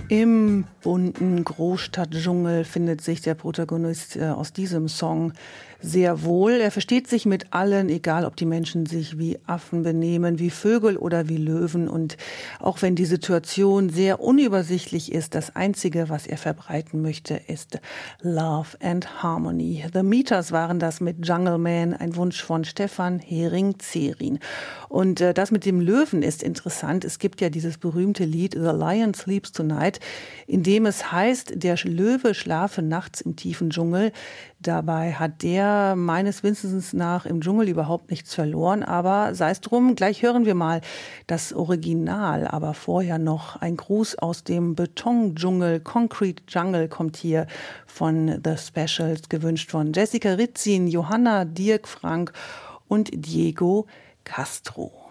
Im bunten Großstadtdschungel findet sich der Protagonist aus diesem Song sehr wohl. Er versteht sich mit allen, egal ob die Menschen sich wie Affen benehmen, wie Vögel oder wie Löwen. Und auch wenn die Situation sehr unübersichtlich ist, das Einzige, was er verbreiten möchte, ist Love and Harmony. The Meters waren das mit Jungle Man, ein Wunsch von Stefan Hering-Zehrin. Und das mit dem Löwen ist interessant. Es gibt ja dieses berühmte Lied The Lion Sleeps Tonight, in dem es heißt, der Löwe schlafe nachts im tiefen Dschungel. Dabei hat der meines Wissens nach im Dschungel überhaupt nichts verloren. Aber sei es drum, gleich hören wir mal das Original. Aber vorher noch ein Gruß aus dem Betondschungel. Concrete Jungle kommt hier von The Specials, gewünscht von Jessica Ritzin, Johanna, Dirk Frank und Diego Castro.